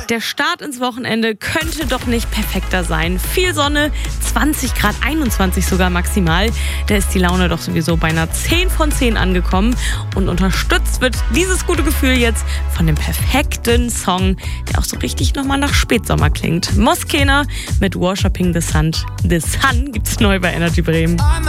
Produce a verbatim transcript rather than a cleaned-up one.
Der Start ins Wochenende könnte doch nicht perfekter sein. Viel Sonne, zwanzig Grad, einundzwanzig sogar maximal. Da ist die Laune doch sowieso bei einer zehn von zehn angekommen. Und unterstützt wird dieses gute Gefühl jetzt von dem perfekten Song, der auch so richtig nochmal nach Spätsommer klingt. Moskena mit Worshipping the Sun. The Sun gibt's neu bei Energy Bremen.